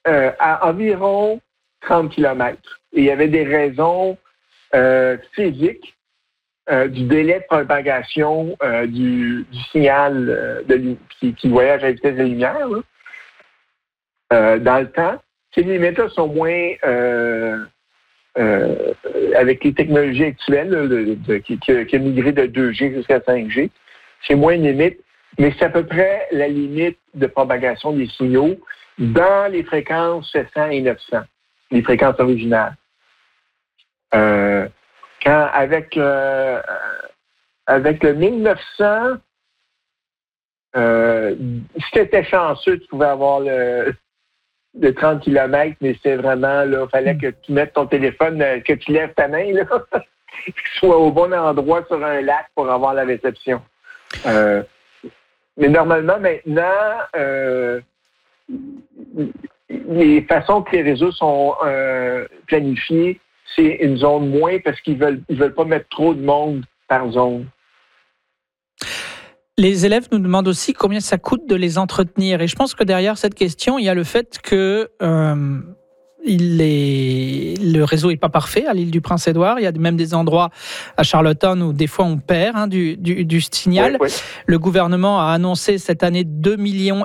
à environ 30 km. Et il y avait des raisons physiques du délai de propagation du signal qui voyage à la vitesse de la lumière dans le temps. Ces limites-là sont moins avec les technologies actuelles qui a migré de 2G jusqu'à 5G. C'est moins une limite, mais c'est à peu près la limite de propagation des signaux dans les fréquences 700 et 900, les fréquences originales. Avec le 1900, si tu étais chanceux, tu pouvais avoir de 30 km, mais c'était vraiment, il fallait que tu mettes ton téléphone, que tu lèves ta main, là, que tu sois au bon endroit sur un lac pour avoir la réception. Mais normalement, maintenant, les façons que les réseaux sont planifiés, c'est une zone moins parce qu'ils veulent pas mettre trop de monde par zone. Les élèves nous demandent aussi combien ça coûte de les entretenir. Et je pense que derrière cette question, il y a le fait que le réseau n'est pas parfait à l'île du Prince-Édouard. Il y a même des endroits à Charlottetown où des fois on perd du signal. Oui. Le gouvernement a annoncé cette année 2,5 millions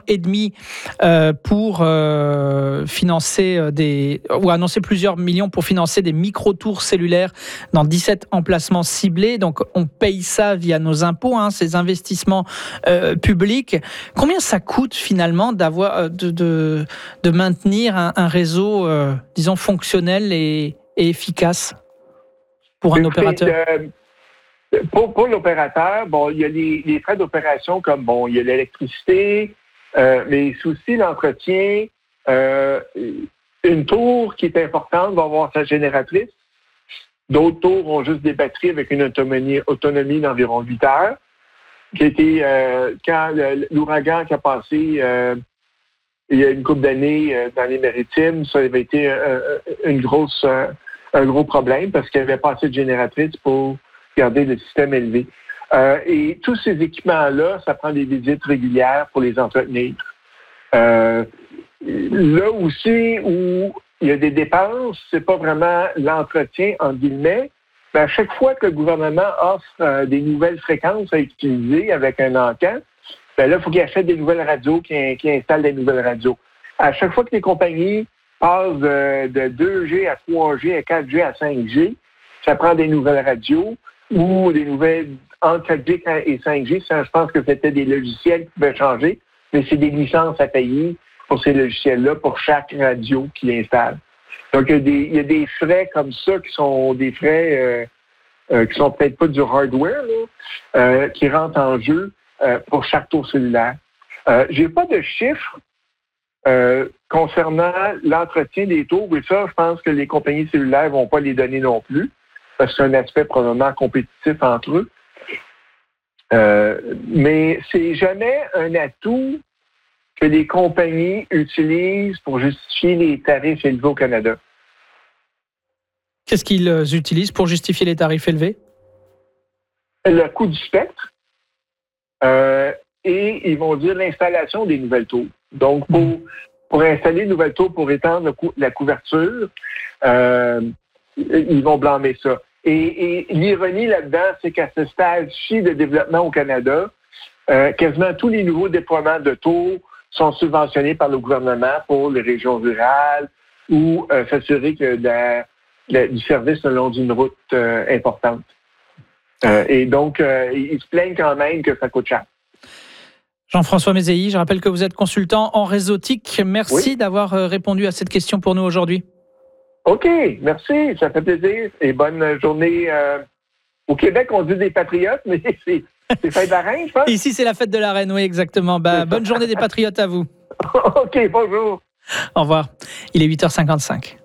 pour financer ou a annoncé plusieurs millions pour financer des micro-tours cellulaires dans 17 emplacements ciblés. Donc on paye ça via nos impôts, ces investissements publics. Combien ça coûte finalement d'avoir de maintenir un réseau disons fonctionnel et efficace pour un opérateur? Pour l'opérateur, il y a les frais d'opération comme il y a l'électricité, mais c'est aussi l'entretien. Une tour qui est importante va avoir sa génératrice. D'autres tours ont juste des batteries avec une autonomie d'environ 8 heures. Qui a été quand l'ouragan qui a passé il y a une couple d'années dans les Maritimes, ça avait été un gros problème parce qu'il n'y avait pas assez de génératrices pour garder le système élevé. Et tous ces équipements-là, ça prend des visites régulières pour les entretenir. Là aussi où il y a des dépenses, c'est pas vraiment l'entretien, en guillemets, mais à chaque fois que le gouvernement offre des nouvelles fréquences à utiliser avec un encan, là, il faut qu'il achète des nouvelles radios, qu'il installe des nouvelles radios. À chaque fois que les compagnies passent de 2G à 3G, à 4G à 5G, ça prend des nouvelles radios ou des nouvelles entre 4G et 5G. Ça, je pense que c'était des logiciels qui pouvaient changer, mais c'est des licences à payer pour ces logiciels-là pour chaque radio qu'ils installent. Donc, il y a des frais comme ça qui sont des frais qui sont peut-être pas du hardware, qui rentrent en jeu pour chaque tour cellulaire. J'ai pas de chiffres concernant l'entretien des tours, et ça, je pense que les compagnies cellulaires vont pas les donner non plus, parce que c'est un aspect probablement compétitif entre eux. Mais c'est jamais un atout que les compagnies utilisent pour justifier les tarifs élevés au Canada. Qu'est-ce qu'ils utilisent pour justifier les tarifs élevés? Le coût du spectre. Et ils vont dire l'installation des nouvelles tours. Donc, pour installer une nouvelle tour, pour étendre la couverture, ils vont blâmer ça. Et l'ironie là-dedans, c'est qu'à ce stade-ci de développement au Canada, quasiment tous les nouveaux déploiements de tours sont subventionnés par le gouvernement pour les régions rurales ou s'assurer que du service le long d'une route importante. Et donc, ils se plaignent quand même que ça coûte cher. Jean-François Mézéhi, je rappelle que vous êtes consultant en réseautique. Merci d'avoir répondu à cette question pour nous aujourd'hui. OK, merci, ça fait plaisir. Et bonne journée. Au Québec, on dit des patriotes, mais c'est fête de la reine, je pense. Ici, c'est la fête de la reine, oui, exactement. Bonne journée des patriotes à vous. OK, bonjour. Au revoir. Il est 8h55.